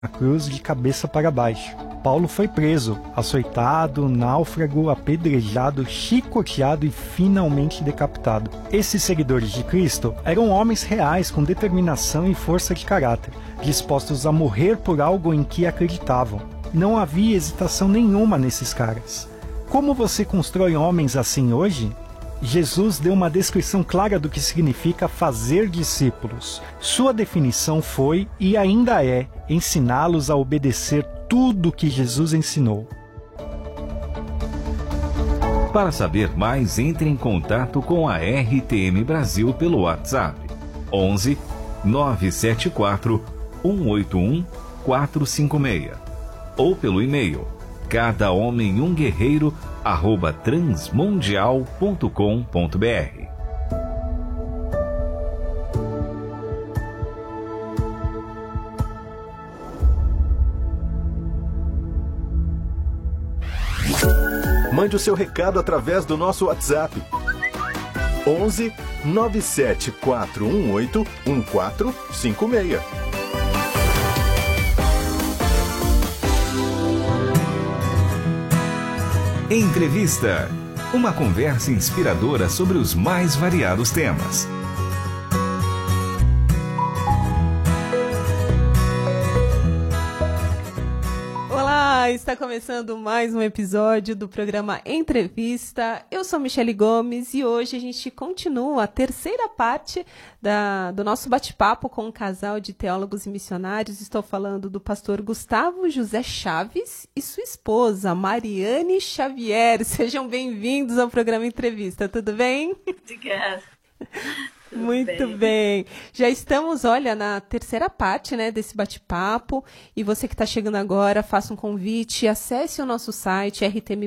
a cruz de cabeça para baixo. Paulo foi preso, açoitado, náufrago, apedrejado, chicoteado e finalmente decapitado. Esses seguidores de Cristo eram homens reais com determinação e força de caráter, dispostos a morrer por algo em que acreditavam. Não havia hesitação nenhuma nesses caras. Como você constrói homens assim hoje? Jesus deu uma descrição clara do que significa fazer discípulos. Sua definição foi, e ainda é, ensiná-los a obedecer tudo o que Jesus ensinou. Para saber mais, entre em contato com a RTM Brasil pelo WhatsApp 11 974 181 456 ou pelo e-mail cadahomenumguerreiro@transmundial.com.br. Mande o seu recado através do nosso WhatsApp 11 97418 1456. Entrevista. Uma conversa inspiradora sobre os mais variados temas. Olá, está começando mais um episódio do programa Entrevista. Eu sou Michele Gomes e hoje a gente continua a terceira parte do nosso bate-papo com um casal de teólogos e missionários. Estou falando do pastor Gustavo José Chaves e sua esposa, Mariane Xavier. Sejam bem-vindos ao programa Entrevista, tudo bem? Obrigada. Muito bem. Já estamos, olha, na terceira parte, né, desse bate-papo. E você que está chegando agora, faça um convite, acesse o nosso site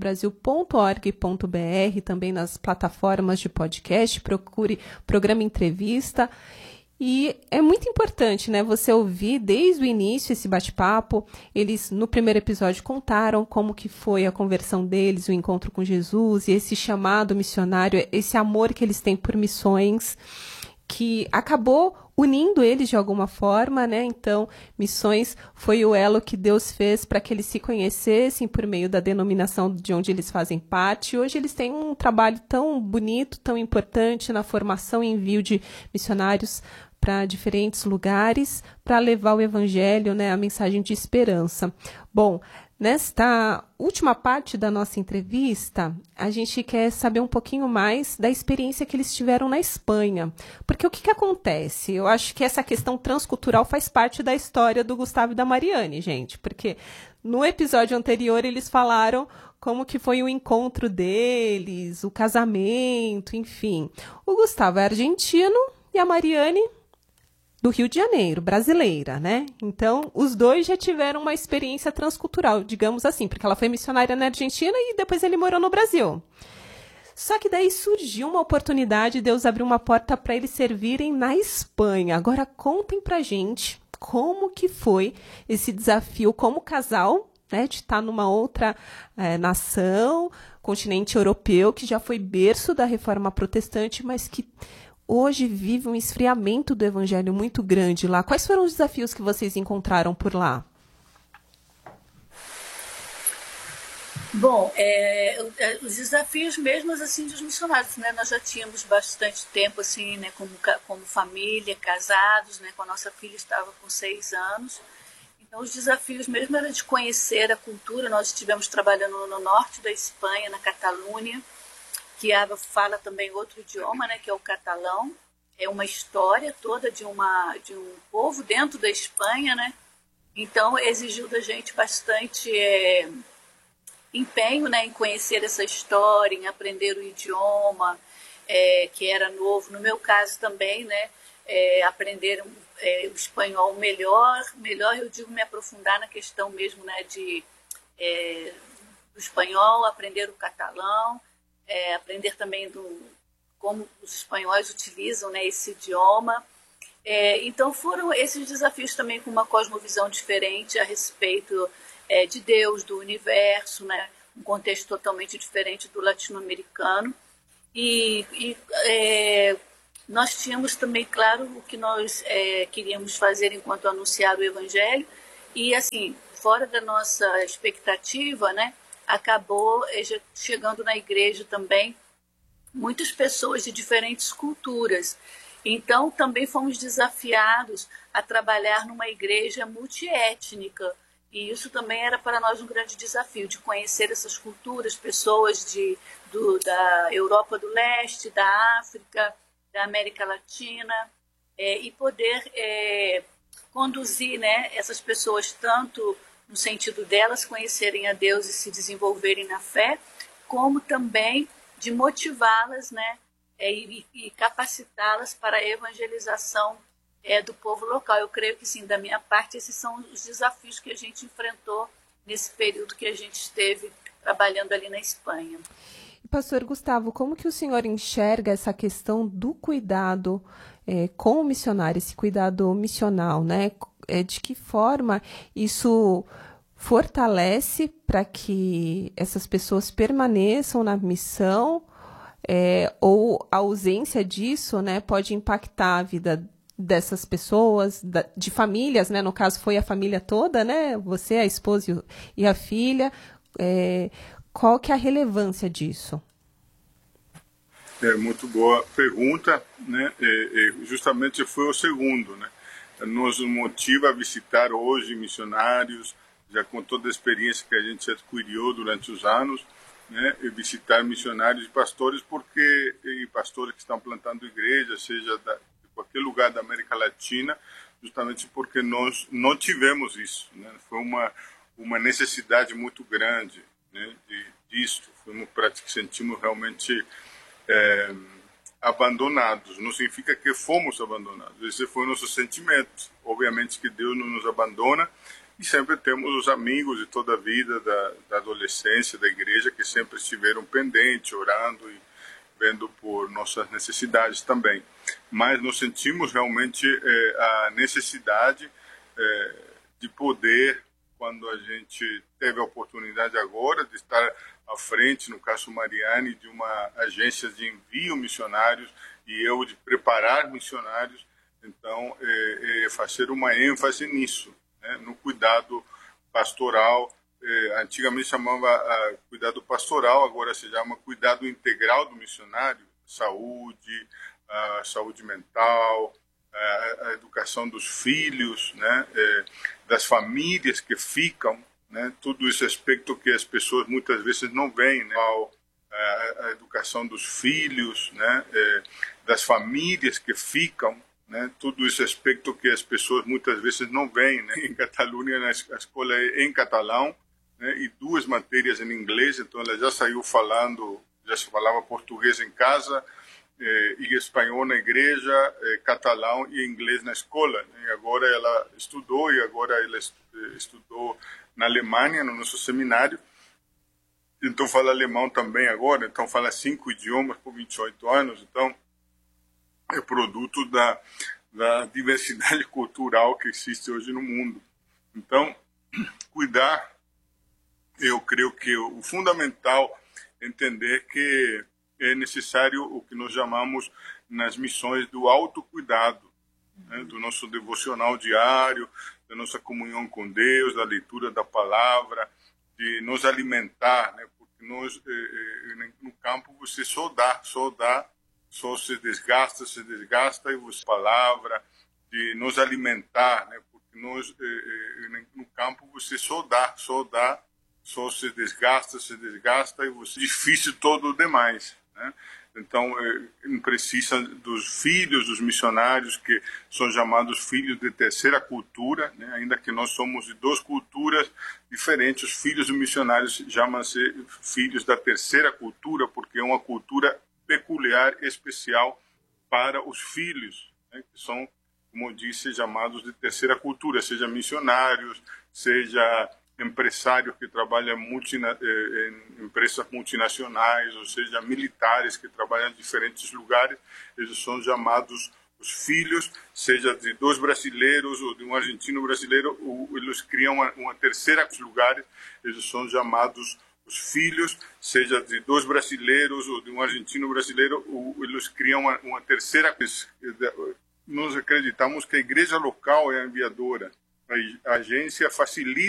rtmbrasil.org.br, também nas plataformas de podcast, procure Programa Entrevista. E é muito importante, né, você ouvir desde o início esse bate-papo. Eles, no primeiro episódio, contaram como que foi a conversão deles, o encontro com Jesus, e esse chamado missionário, esse amor que eles têm por missões, que acabou unindo eles de alguma forma, né? Então, missões foi o elo que Deus fez para que eles se conhecessem por meio da denominação de onde eles fazem parte. Hoje eles têm um trabalho tão bonito, tão importante na formação e envio de missionários para diferentes lugares, para levar o evangelho, né, a mensagem de esperança. Bom, nesta última parte da nossa entrevista, a gente quer saber um pouquinho mais da experiência que eles tiveram na Espanha. Porque o que acontece? Eu acho que essa questão transcultural faz parte da história do Gustavo e da Mariane, gente. Porque no episódio anterior eles falaram como que foi o encontro deles, o casamento, enfim. O Gustavo é argentino e a Mariane do Rio de Janeiro, brasileira, né? Então, os dois já tiveram uma experiência transcultural, digamos assim, porque ela foi missionária na Argentina e depois ele morou no Brasil. Só que daí surgiu uma oportunidade, Deus abriu uma porta para eles servirem na Espanha. Agora, contem pra gente como que foi esse desafio como casal, né, de estar numa outra nação, continente europeu, que já foi berço da Reforma Protestante, mas que hoje vive um esfriamento do evangelho muito grande lá. Quais foram os desafios que vocês encontraram por lá? Bom, os desafios mesmos assim dos missionários, né? Nós já tínhamos bastante tempo assim, né, como família, casados, né? Com a nossa filha estava com 6 anos. Então os desafios mesmo eram de conhecer a cultura. Nós estivemos trabalhando no norte da Espanha, na Catalunha, que fala também outro idioma, né, que é o catalão. É uma história toda de um povo dentro da Espanha, né? Então exigiu da gente bastante empenho, né, em conhecer essa história, em aprender o idioma, que era novo. No meu caso também, né, aprender o espanhol melhor eu digo, me aprofundar na questão mesmo, né, do espanhol, aprender o catalão, aprender também como os espanhóis utilizam, né, esse idioma. Então foram esses desafios também com uma cosmovisão diferente a respeito de Deus, do universo, né, um contexto totalmente diferente do latino-americano. E nós tínhamos também, claro, o que nós queríamos fazer enquanto anunciar o Evangelho, E, assim, fora da nossa expectativa, né, acabou chegando na igreja também muitas pessoas de diferentes culturas. Então, também fomos desafiados a trabalhar numa igreja multiétnica. E isso também era para nós um grande desafio, de conhecer essas culturas, pessoas da Europa do Leste, da África, da América Latina, e poder conduzir, né, essas pessoas tanto no sentido delas conhecerem a Deus e se desenvolverem na fé, como também de motivá-las, né, e capacitá-las para a evangelização do povo local. Eu creio que, sim, da minha parte, esses são os desafios que a gente enfrentou nesse período que a gente esteve trabalhando ali na Espanha. Pastor Gustavo, como que o senhor enxerga essa questão do cuidado com o missionário, esse cuidado missional, né? De que forma isso fortalece para que essas pessoas permaneçam na missão, ou a ausência disso, né, pode impactar a vida dessas pessoas, de famílias, né? No caso foi a família toda, né? Você, a esposa e a filha. Qual que é a relevância disso? Muito boa pergunta, né? Justamente foi o segundo, né? Nos motiva a visitar hoje missionários, já com toda a experiência que a gente adquiriu durante os anos, né? E visitar missionários e pastores, e pastores que estão plantando igrejas, seja de qualquer lugar da América Latina, justamente porque nós não tivemos isso, né? Foi uma necessidade muito grande, né, disso. Sentimos realmente abandonados. Não significa que fomos abandonados. Esse foi o nosso sentimento. Obviamente que Deus não nos abandona, e sempre temos os amigos de toda a vida, da adolescência, da igreja, que sempre estiveram pendentes, orando e vendo por nossas necessidades também. Mas nós sentimos realmente a necessidade de poder, quando a gente teve a oportunidade agora de estar à frente, no caso Mariane, de uma agência de envio missionários, e eu de preparar missionários, então fazer uma ênfase nisso, né, no cuidado pastoral. Antigamente chamava cuidado pastoral, agora se chama cuidado integral do missionário, saúde, saúde mental, a educação dos filhos, né, das famílias que ficam, né, tudo esse aspecto que as pessoas muitas vezes não veem, né, a educação dos filhos, né, das famílias que ficam, né, tudo esse aspecto que as pessoas muitas vezes não veem, né. Em Catalunha a escola é em catalão, né, e 2 matérias em inglês, então ela já saiu falando, já se falava português em casa, e espanhol na igreja, catalão e inglês na escola. E agora ela estudou, estudou na Alemanha, no nosso seminário, então fala alemão também agora, então fala 5 idiomas por 28 anos, então é produto da diversidade cultural que existe hoje no mundo. Então, cuidar, eu creio que o fundamental é entender que é necessário o que nós chamamos nas missões do autocuidado, né, do nosso devocional diário, da nossa comunhão com Deus, da leitura da palavra, de nos alimentar, né, porque nós, no campo você só dá, só se desgasta e você palavra, de nos alimentar, né, porque nós, no campo você só dá, só se desgasta e você difícil todo o demais, né? Então, precisa dos filhos dos missionários, que são chamados filhos de terceira cultura, né? Ainda que nós somos de 2 culturas diferentes, os filhos dos missionários chamam-se filhos da terceira cultura, porque é uma cultura peculiar, especial para os filhos, né? Que são, como eu disse, chamados de terceira cultura, seja missionários, seja empresários que trabalham em empresas multinacionais, ou seja, militares que trabalham em diferentes lugares, eles são chamados os filhos, seja de 2 brasileiros ou de um argentino brasileiro, eles criam uma terceira lugares, eles são chamados os filhos, seja de 2 brasileiros ou de um argentino brasileiro, eles criam uma terceira. Nós acreditamos que a igreja local é a enviadora, a agência facilita